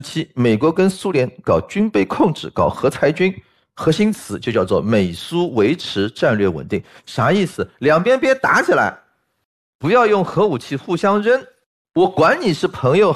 期，美国跟苏联搞军备控制，搞核裁军，核心词就叫做美苏维持战略稳定。啥意思？两边别打起来，不要用核武器互相扔，我管你是朋友